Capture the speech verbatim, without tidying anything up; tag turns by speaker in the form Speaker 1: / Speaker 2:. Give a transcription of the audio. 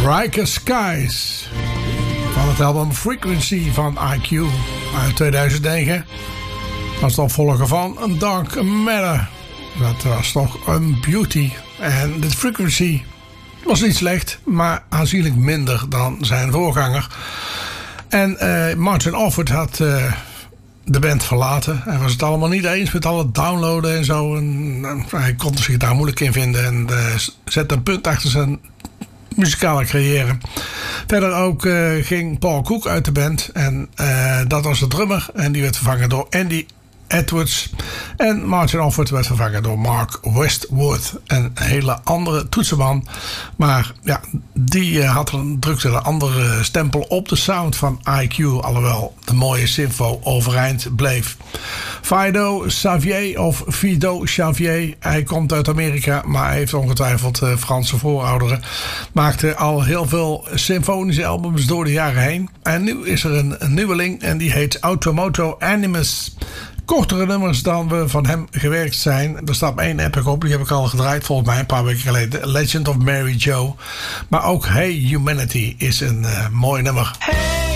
Speaker 1: Brighter Skies van het album Frequency van I Q uit tweeduizend negen. Dat was de opvolger van Dark Matter. Dat was toch een beauty. En de Frequency was niet slecht, maar aanzienlijk minder dan zijn voorganger. En uh, Martin Offord had uh, de band verlaten. Hij was het allemaal niet eens met alle downloaden en zo. En, en hij kon zich daar moeilijk in vinden en uh, zette een punt achter zijn muzikale carrière. Verder ook uh, ging Paul Cook uit de band. En uh, dat was de drummer. En die werd vervangen door Andy Edwards. En Martin Offord werd vervangen door Mark Westwood. Een hele andere toetsenman. Maar ja, die uh, had een, drukte een andere stempel op de sound van I Q. Alhoewel de mooie synfo overeind bleef. Fido Xavier of Fido Xavier. Hij komt uit Amerika, maar hij heeft ongetwijfeld uh, Franse voorouderen. Maakte al heel veel symfonische albums door de jaren heen. En nu is er een, een nieuweling en die heet Automoto Animus. Kortere nummers dan we van hem gewerkt zijn. Er staat maar één epic op, die heb ik al gedraaid volgens mij een paar weken geleden. Legend of Mary Jo. Maar ook Hey Humanity is een uh, mooi nummer. Hey!